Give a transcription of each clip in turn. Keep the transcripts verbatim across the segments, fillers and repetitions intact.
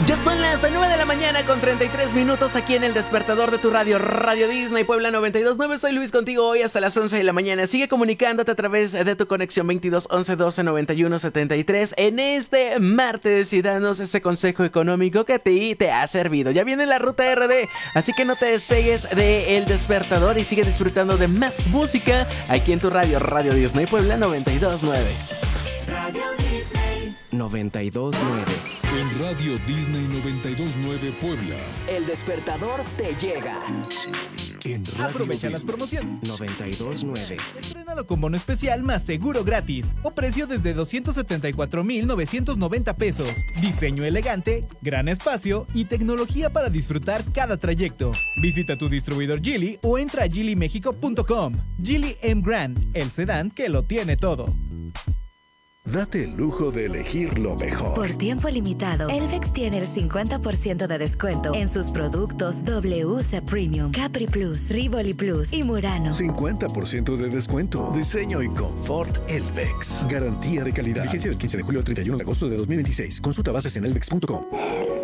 Ya son las nueve de la mañana con treinta y tres minutos aquí en el despertador de tu radio, Radio Disney Puebla noventa y dos punto nueve. Soy Luis contigo hoy hasta las once de la mañana. Sigue comunicándote a través de tu conexión veintidós once doce noventa y uno setenta y tres en este martes y danos ese consejo económico que a ti te ha servido. Ya viene la ruta R D, así que no te despegues de El Despertador y sigue disfrutando de más música aquí en tu radio, Radio Disney Puebla noventa y dos punto nueve. Radio Disney noventa y dos punto nueve. En Radio Disney noventa y dos punto nueve Puebla. El Despertador te llega. En Radio Aprovecha Disney. las promociones. noventa y dos punto nueve. Estrénalo con bono especial más seguro gratis. O precio desde doscientos setenta y cuatro mil novecientos noventa pesos. Diseño elegante, gran espacio y tecnología para disfrutar cada trayecto. Visita tu distribuidor Geely o entra a geely mexico punto com. Geely M Grand, el sedán que lo tiene todo. Date el lujo de elegir lo mejor. Por tiempo limitado, Elvex tiene el cincuenta por ciento de descuento en sus productos W C Premium, Capri Plus, Rivoli Plus y Murano. cincuenta por ciento de descuento. Diseño y confort Elvex. Garantía de calidad. Vigencia del quince de julio al treinta y uno de agosto de dos mil veintiséis. Consulta bases en elvex punto com.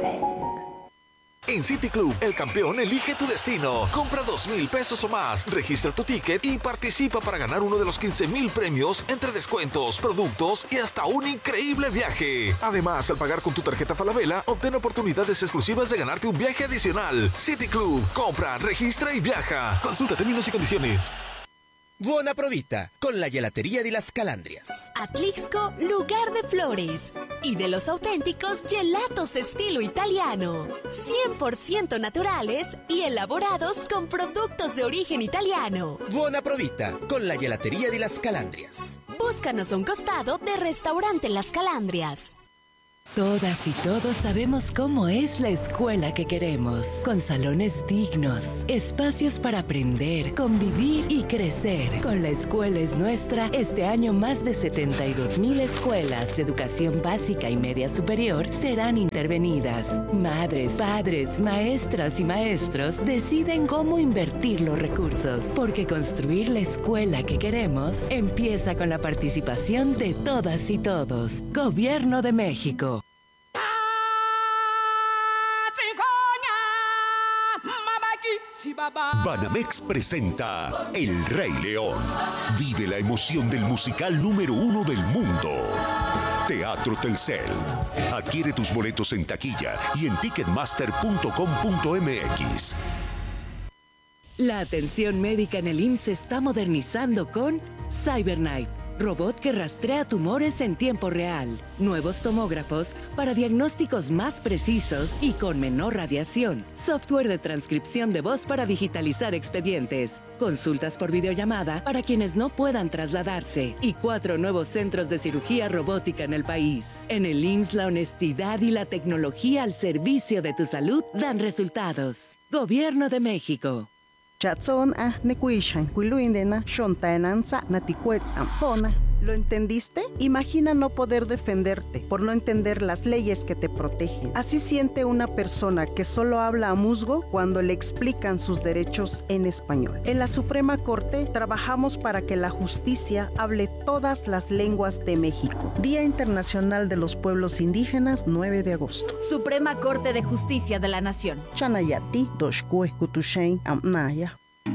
En City Club, el campeón elige tu destino. Compra dos mil pesos o más, registra tu ticket y participa para ganar uno de los quince mil premios entre descuentos, productos y hasta un increíble viaje. Además, al pagar con tu tarjeta Falabella, obtén oportunidades exclusivas de ganarte un viaje adicional. City Club, compra, registra y viaja. Consulta términos y condiciones. Buona provita con la gelatería de las Calandrias. Atlixco, lugar de flores y de los auténticos gelatos estilo italiano, cien por ciento naturales y elaborados con productos de origen italiano. Buona provita con la gelatería de las Calandrias. Búscanos a un costado de Restaurante Las Calandrias. Todas y todos sabemos cómo es la escuela que queremos, con salones dignos, espacios para aprender, convivir y crecer. Con La Escuela es Nuestra, este año más de setenta y dos mil escuelas de educación básica y media superior serán intervenidas. Madres, padres, maestras y maestros deciden cómo invertir los recursos, porque construir la escuela que queremos empieza con la participación de todas y todos. Gobierno de México. Banamex presenta El Rey León. Vive la emoción del musical número uno del mundo. Teatro Telcel. Adquiere tus boletos en taquilla y en ticketmaster punto com punto m x. La atención médica en el I M S S se está modernizando con CyberKnife, robot que rastrea tumores en tiempo real, nuevos tomógrafos para diagnósticos más precisos y con menor radiación, software de transcripción de voz para digitalizar expedientes, consultas por videollamada para quienes no puedan trasladarse y cuatro nuevos centros de cirugía robótica en el país. En el I M S S la honestidad y la tecnología al servicio de tu salud dan resultados. Gobierno de México. Chatson a nekuishan kuiluindena shontaenanza naticuetz ampona. ¿Lo entendiste? Imagina no poder defenderte por no entender las leyes que te protegen. Así siente una persona que solo habla a musgo cuando le explican sus derechos en español. En la Suprema Corte trabajamos para que la justicia hable todas las lenguas de México. Día Internacional de los Pueblos Indígenas, nueve de agosto. Suprema Corte de Justicia de la Nación. Chanayati, Doshkue, Kutushain, Amnaya.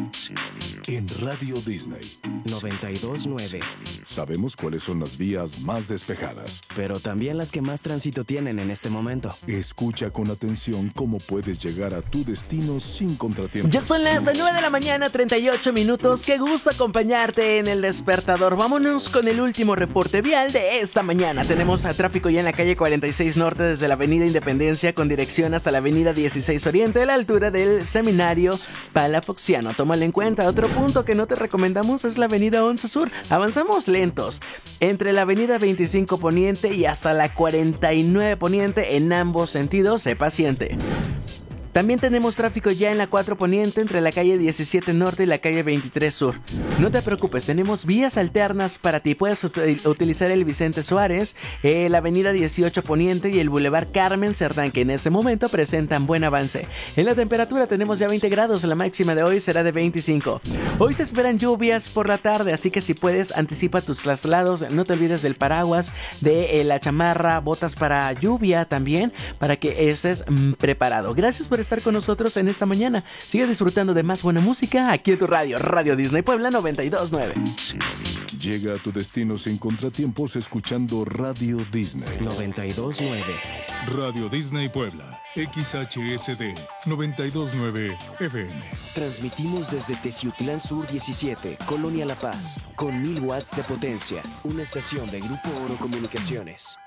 En Radio Disney noventa y dos punto nueve. Sabemos cuáles son las vías más despejadas, pero también las que más tránsito tienen en este momento. Escucha con atención cómo puedes llegar a tu destino sin contratiempos. Ya son las nueve de la mañana, treinta y ocho minutos. Qué gusto acompañarte en El Despertador. Vámonos con el último reporte vial de esta mañana. Tenemos a tráfico ya en la calle cuarenta y seis Norte desde la avenida Independencia con dirección hasta la avenida dieciséis Oriente a la altura del Seminario Palafoxiano. Tómalo en cuenta. Otro punto que no te recomendamos es la avenida once Sur. Avanzamos lentos entre la avenida veinticinco Poniente y hasta la cuarenta y nueve Poniente en ambos sentidos. Sé paciente. También tenemos tráfico ya en la cuatro Poniente entre la calle diecisiete Norte y la calle veintitrés Sur. No te preocupes, tenemos vías alternas para ti. Puedes ut- utilizar el Vicente Suárez, eh, la avenida dieciocho Poniente y el Boulevard Carmen Cerdán, que en este momento presentan buen avance. En la temperatura tenemos ya veinte grados, la máxima de hoy será de veinticinco. Hoy se esperan lluvias por la tarde, así que si puedes, anticipa tus traslados. No te olvides del paraguas, de eh, la chamarra, botas para lluvia también, para que estés mm, preparado. Gracias por estar con nosotros en esta mañana. Sigue disfrutando de más buena música aquí en tu radio, Radio Disney Puebla noventa y dos nueve. Llega a tu destino sin contratiempos escuchando Radio Disney noventa y dos nueve. Radio Disney Puebla, X H S D noventa y dos nueve F M. Transmitimos desde Teciutlán Sur diecisiete, Colonia La Paz, con mil watts de potencia. Una estación de Grupo Oro Comunicaciones.